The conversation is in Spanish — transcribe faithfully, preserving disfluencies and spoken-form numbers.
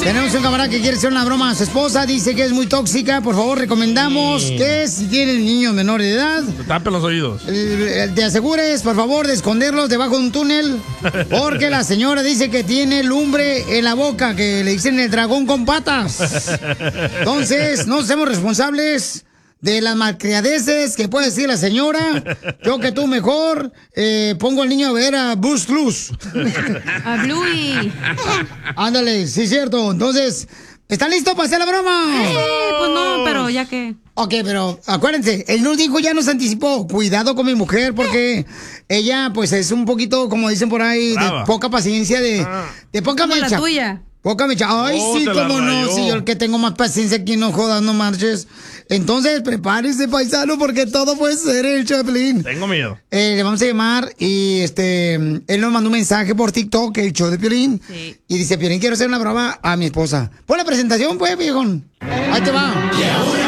Tenemos un camarada que quiere hacer una broma a su esposa, dice que es muy tóxica. Por favor, recomendamos sí. que si tienen niños menores de edad, tapen los oídos. Eh, te asegures, por favor, de esconderlos debajo de un túnel, porque la señora dice que tiene lumbre en la boca, que le dicen el dragón con patas. Entonces, no seamos responsables de las malcriadeces que puede decir la señora. Yo que tú mejor eh, pongo al niño a ver a Bruce Cruz. A Bluey. Ándale, sí es cierto. Entonces, ¿están listos para hacer la broma? Sí, pues no, pero ya que... Ok, pero acuérdense, él nos dijo, ya nos anticipó, cuidado con mi mujer porque ella pues es un poquito, como dicen por ahí, Brava. de poca paciencia, de, de poca como mecha. la tuya. Poca mecha. Ay, oh, sí, cómo no, si yo el que tengo más paciencia aquí, no jodas, no marches. Entonces, prepárese, paisano, porque todo puede ser el Chaplin. Tengo miedo. Eh, le vamos a llamar y este, él nos mandó un mensaje por TikTok, el show de Piolín. Sí. Y dice, Piolín, quiero hacer una broma a mi esposa. Pon la presentación, pues, viejón. Ahí te va. Y ahora